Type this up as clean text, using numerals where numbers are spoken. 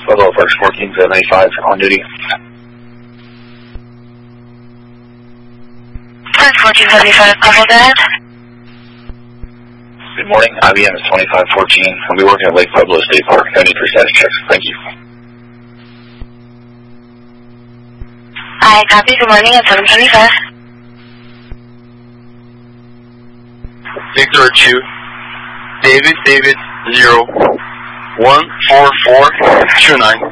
Buffalo Park 14795 on duty. Park 1475, Buffalo, go ahead. Good morning, IBM is 2514. I'll be working at Lake Pueblo State Park. No need for status checks. Thank you. I copy. Good morning at 725. Victor 2, David 0, 14429.